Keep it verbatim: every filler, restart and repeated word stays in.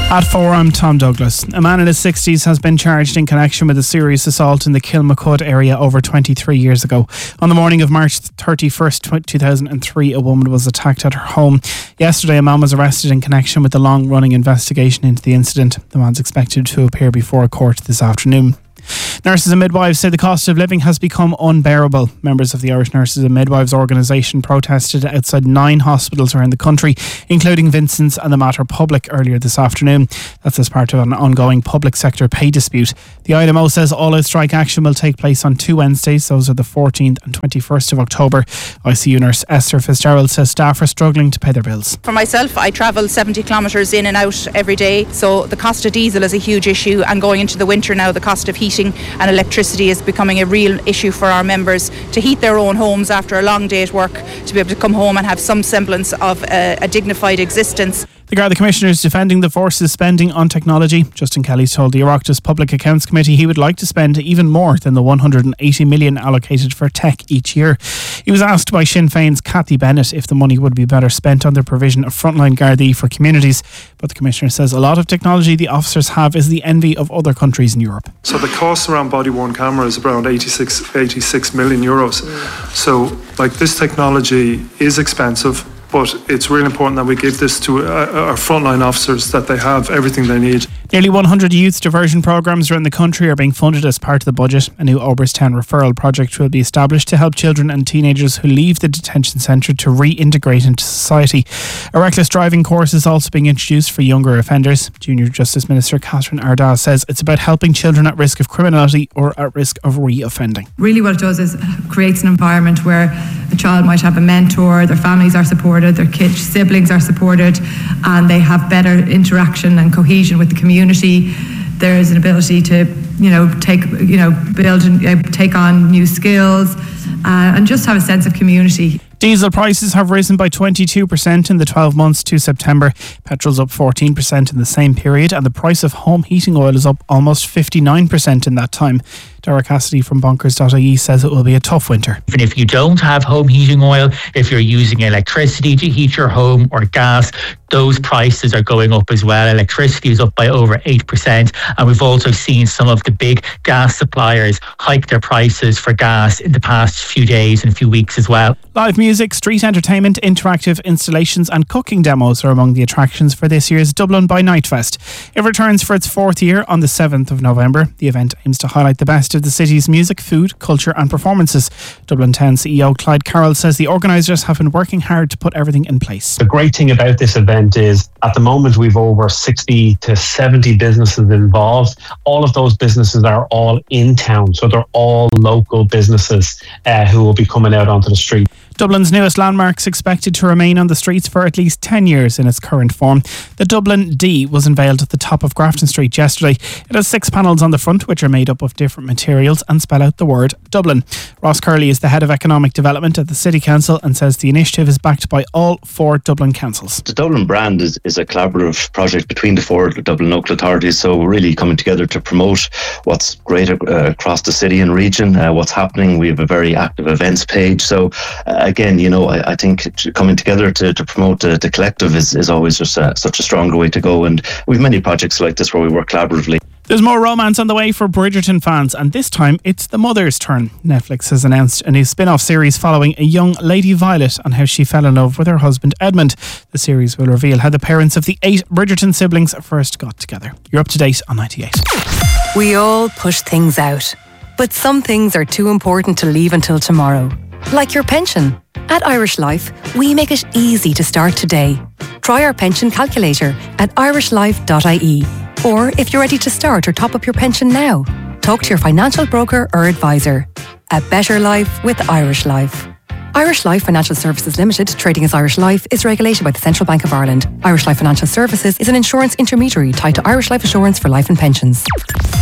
At four, I'm Tom Douglas. A man in his sixties has been charged in connection with a serious assault in the Kilmacud area over twenty-three years ago. On the morning of March thirty-first, two thousand three, a woman was attacked at her home. Yesterday, a man was arrested in connection with the long-running investigation into the incident. The man's expected to appear before a court this afternoon. Nurses and midwives say the cost of living has become unbearable. Members of the Irish Nurses and Midwives Organisation protested outside nine hospitals around the country, including Vincent's and the Mater Public, earlier this afternoon. That's as part of an ongoing public sector pay dispute. The I N M O says all-out strike action will take place on two Wednesdays. Those are the fourteenth and twenty-first of October. I C U nurse Esther Fitzgerald says staff are struggling to pay their bills. For myself, I travel seventy kilometres in and out every day, so the cost of diesel is a huge issue, and going into the winter now, the cost of heating and electricity is becoming a real issue for our members to heat their own homes after a long day at work, to be able to come home and have some semblance of a, a dignified existence. The Garda Commissioner is defending the force's spending on technology. Justin Kelly told the Oireachtas Public Accounts Committee he would like to spend even more than the one hundred eighty million allocated for tech each year. He was asked by Sinn Féin's Cathy Bennett if the money would be better spent on the provision of frontline Gardaí for communities, but the Commissioner says a lot of technology the officers have is the envy of other countries in Europe. So the cost around body-worn cameras is around eighty-six, eighty-six million euros. Mm. So like this technology is expensive, but it's really important that we give this to our frontline officers, that they have everything they need. Nearly one hundred youth diversion programmes around the country are being funded as part of the budget. A new Oberstown referral project will be established to help children and teenagers who leave the detention centre to reintegrate into society. A reckless driving course is also being introduced for younger offenders. Junior Justice Minister Catherine Ardagh says it's about helping children at risk of criminality or at risk of re-offending. Really what it does is creates an environment where a child might have a mentor, their families are supported, their kids, siblings are supported, and they have better interaction and cohesion with the community. There is an ability to, you know, take, you know, build and uh, take on new skills, uh, and just have a sense of community. Diesel prices have risen by twenty-two percent in the twelve months to September. Petrol's up fourteen percent in the same period, and the price of home heating oil is up almost fifty-nine percent in that time. Dara Cassidy from bonkers dot I E says it will be a tough winter. Even if you don't have home heating oil, if you're using electricity to heat your home or gas, those prices are going up as well. Electricity is up by over eight percent, and we've also seen some of the big gas suppliers hike their prices for gas in the past few days and few weeks as well. Live music, street entertainment, interactive installations and cooking demos are among the attractions for this year's Dublin by Night Fest. It returns for its fourth year on the seventh of November. The event aims to highlight the best of the city's music, food, culture and performances. Dublin Town C E O Clyde Carroll says the organisers have been working hard to put everything in place. The great thing about this event is at the moment we've over sixty to seventy businesses involved. All of those businesses are all in town, so they're all local businesses uh, who will be coming out onto the street. Dublin's newest landmark's expected to remain on the streets for at least ten years in its current form. The Dublin D was unveiled at the top of Grafton Street yesterday. It has six panels on the front which are made up of different materials and spell out the word Dublin. Ross Curley is the head of economic development at the City Council and says the initiative is backed by all four Dublin councils. The Dublin brand is, is a collaborative project between the four Dublin local authorities, so we're really coming together to promote what's great uh, across the city and region, uh, what's happening. We have a very active events page, so uh, again, you know, I, I think coming together to, to promote the, the collective is, is always just a, such a stronger way to go, and we have many projects like this where we work collaboratively. There's more romance on the way for Bridgerton fans, and this time it's the mother's turn. Netflix has announced a new spin-off series following a young Lady Violet and how she fell in love with her husband Edmund. The series will reveal how the parents of the eight Bridgerton siblings first got together. You're up to date on ninety-eight. We all push things out, but some things are too important to leave until tomorrow. Like your pension. At Irish Life, we make it easy to start today. Try our pension calculator at irish life dot I E. Or if you're ready to start or top up your pension now, talk to your financial broker or advisor. A better life with Irish Life. Irish Life Financial Services Limited, trading as Irish Life, is regulated by the Central Bank of Ireland. Irish Life Financial Services is an insurance intermediary tied to Irish Life Assurance for life and pensions.